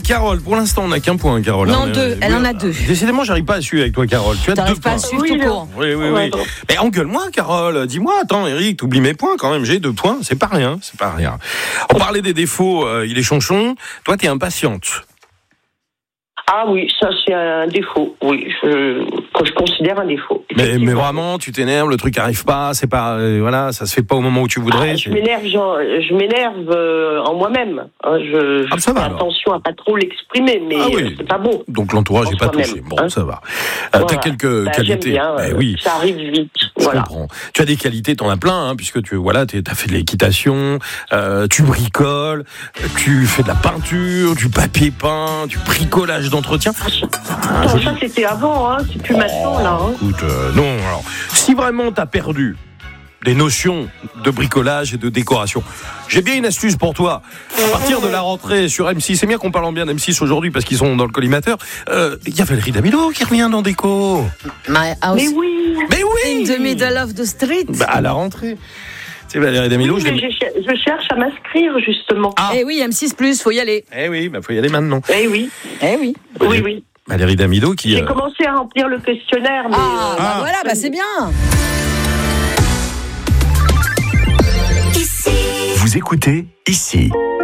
Carole, pour l'instant, on n'a qu'un point, Carole. Non, deux. Elle en a deux. Décidément, j'arrive pas à suivre avec toi, Carole. Tu as deux T'arrives pas points. à suivre tout court. Oui. Mais engueule-moi, Carole. Dis-moi, attends, Eric, t'oublies mes points quand même. J'ai 2 points. C'est pas rien. On parlait des défauts. Il est chonchon. Toi, t'es impatiente. Ah oui, ça c'est un défaut. Oui, que je considère un défaut. Mais vraiment, tu t'énerves, le truc arrive pas, c'est pas, voilà, ça se fait pas au moment où tu voudrais. Je m'énerve en moi-même. Je ça va, fais attention à pas trop l'exprimer, mais c'est pas bon. Donc l'entourage n'est pas touché. Bon, ça va. T'as quelques qualités. J'aime bien, oui. Ça arrive vite. Je comprends. Tu as des qualités, t'en as plein, puisque t'as fait de l'équitation, tu bricoles, tu fais de la peinture, du papier peint, du bricolage d'entretien. Ça c'était avant, c'est plus maintenant là. Écoute, non. Alors, si vraiment t'as perdu des notions de bricolage et de décoration, j'ai bien une astuce pour toi. À partir de la rentrée sur M6, c'est bien qu'on parle bien d'M6 aujourd'hui parce qu'ils sont dans le collimateur. Il y a Valérie Damido qui revient dans Déco. My house. Mais oui. In the middle of the street. À la rentrée. C'est Valérie Damido. Oui, je cherche à m'inscrire justement. Eh oui, M6+, faut y aller. Eh oui, faut y aller maintenant. Eh oui. Oui. Valérie Damido qui... J'ai commencé à remplir le questionnaire. Mais voilà, c'est bien. Vous écoutez Ici.